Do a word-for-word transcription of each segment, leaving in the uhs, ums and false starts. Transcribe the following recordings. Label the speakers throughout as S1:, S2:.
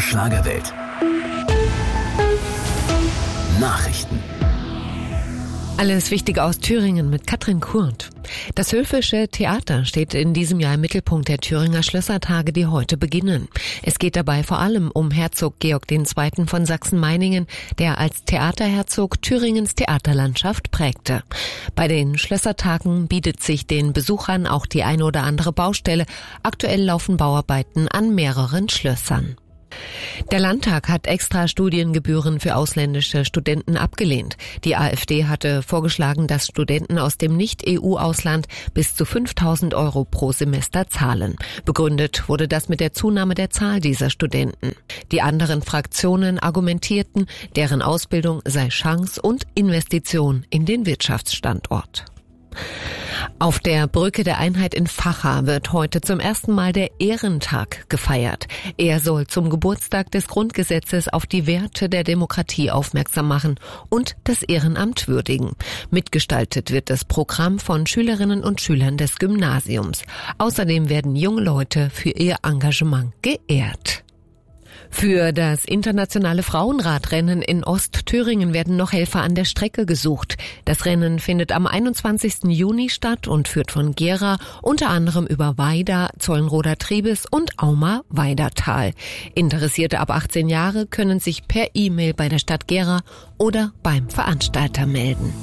S1: Schlagerwelt. Nachrichten.
S2: Alles Wichtige aus Thüringen mit Katrin Kurt. Das Höfische Theater steht in diesem Jahr im Mittelpunkt der Thüringer Schlössertage, die heute beginnen. Es geht dabei vor allem um Herzog Georg der Zweite. Von Sachsen-Meiningen, der als Theaterherzog Thüringens Theaterlandschaft prägte. Bei den Schlössertagen bietet sich den Besuchern auch die eine oder andere Baustelle. Aktuell laufen Bauarbeiten an mehreren Schlössern. Der Landtag hat extra Studiengebühren für ausländische Studenten abgelehnt. Die AfD hatte vorgeschlagen, dass Studenten aus dem Nicht-E U-Ausland bis zu fünftausend Euro pro Semester zahlen. Begründet wurde das mit der Zunahme der Zahl dieser Studenten. Die anderen Fraktionen argumentierten, deren Ausbildung sei Chance und Investition in den Wirtschaftsstandort. Auf der Brücke der Einheit in Vacha wird heute zum ersten Mal der Ehrentag gefeiert. Er soll zum Geburtstag des Grundgesetzes auf die Werte der Demokratie aufmerksam machen und das Ehrenamt würdigen. Mitgestaltet wird das Programm von Schülerinnen und Schülern des Gymnasiums. Außerdem werden junge Leute für ihr Engagement geehrt. Für das internationale Frauenradrennen in Ostthüringen werden noch Helfer an der Strecke gesucht. Das Rennen findet am einundzwanzigsten Juni statt und führt von Gera unter anderem über Weida, Zollenroda-Triebes und Auma-Weidertal. Interessierte ab achtzehn Jahre können sich per E-Mail bei der Stadt Gera oder beim Veranstalter melden.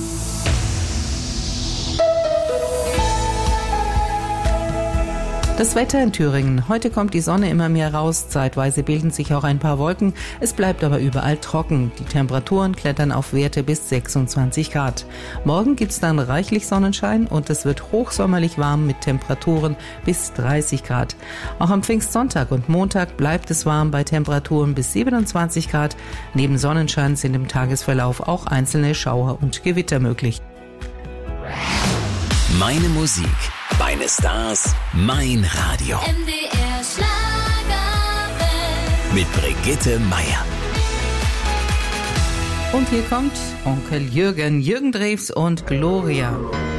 S3: Das Wetter in Thüringen. Heute kommt die Sonne immer mehr raus. Zeitweise bilden sich auch ein paar Wolken. Es bleibt aber überall trocken. Die Temperaturen klettern auf Werte bis sechsundzwanzig Grad. Morgen gibt's dann reichlich Sonnenschein und es wird hochsommerlich warm mit Temperaturen bis dreißig Grad. Auch am Pfingstsonntag und Montag bleibt es warm bei Temperaturen bis siebenundzwanzig Grad. Neben Sonnenschein sind im Tagesverlauf auch einzelne Schauer und Gewitter möglich.
S1: Meine Musik, meine Stars, mein Radio.
S4: M D R Schlagerwelt.
S1: Mit Brigitte Meier.
S3: Und hier kommt Onkel Jürgen, Jürgen Drews und Gloria.